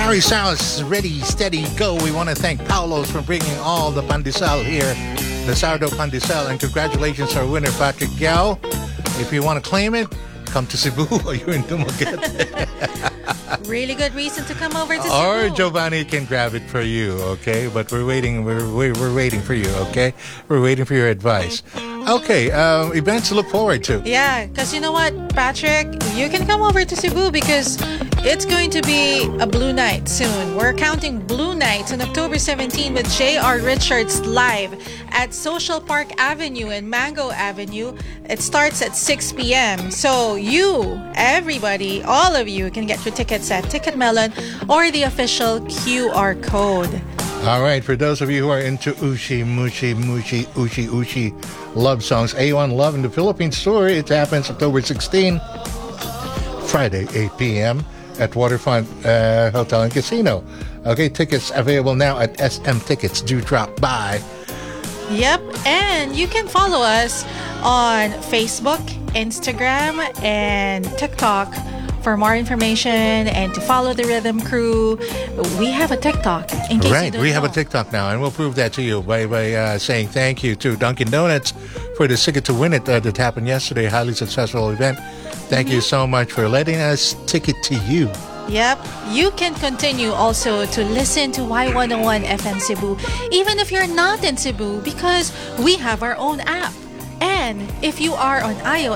Harry Saus, ready, steady, go. We want to thank Paulos for bringing all the pandesal here, the sourdough pandesal, and congratulations to our winner, Patrick Gao. If you want to claim it, come to Cebu or you're in Dumaguete. Really good reason to come over to Cebu. Or Giovanni can grab it for you, okay? But we're waiting. We're waiting for you, okay? We're waiting for your advice. Okay, events to look forward to. Yeah, because you know what, Patrick? You can come over to Cebu because it's going to be a Blue Night soon. We're counting Blue Nights on October 17 with J.R. Richards live at Social Park Avenue and Mango Avenue. It starts at 6 p.m. So you, everybody, all of you can get your tickets at Ticketmelon or the official QR code. All right, for those of you who are into Ushi, Mushi, Mushi, Ushi, Ushi love songs, A1 Love in the Philippines tour, it happens October 16, Friday, 8 p.m. at Waterfront Hotel and Casino. Okay, tickets available now at SM Tickets. Do drop by. Yep, and you can follow us on Facebook, Instagram, and TikTok for more information and to follow the Rhythm Crew. We have a TikTok, in case you don't We have know. a TikTok now, and we'll prove that to you by saying thank you to Dunkin' Donuts for the Ticket to Win It that happened yesterday. Highly successful event. Thank you so much for letting us ticket to you. Yep. You can continue also to listen to Y101 FM Cebu, even if you're not in Cebu, because we have our own app. And if you are on iOS,